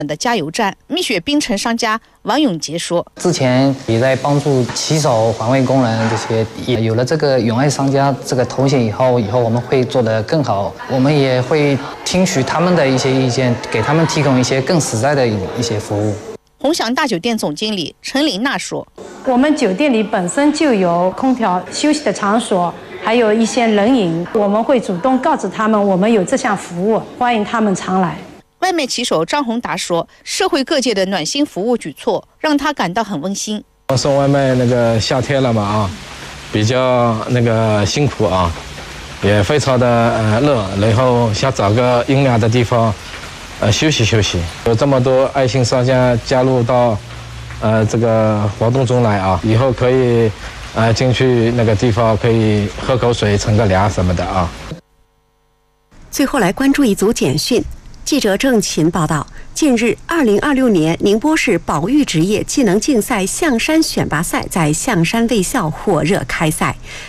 的加油站。蜜雪冰城商家王永杰说：“ 之前也在帮助骑手、环卫工人这些，也有了这个永爱商家这个头衔以后我们会做得更好。我们也会听取他们的一些意见，给他们提供一些更实在的一些服务。” 鸿祥大酒店总经理陈琳娜说：“ 我们酒店里本身就有空调休息的场所，还有一些冷饮，我们会主动告知他们我们有这项服务，欢迎他们常来。” 外卖骑手张宏达说：“社会各界的暖心服务举措让他感到很温馨。 送外卖夏天了嘛比较辛苦也非常的热，然后想找个阴凉的地方休息休息。有这么多爱心商家加入到这个活动中来以后可以进去那个地方可以喝口水、乘个凉什么的最后来关注一组简讯。记者郑琴报道，近日2026年宁波市保育职业技能竞赛象山选拔赛在象山卫校火热开赛。